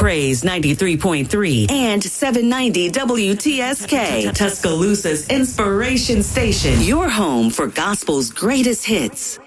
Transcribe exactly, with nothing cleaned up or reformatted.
Praise ninety-three point three and seven ninety W T S K, Tuscaloosa's inspiration station. Your home for gospel's greatest hits.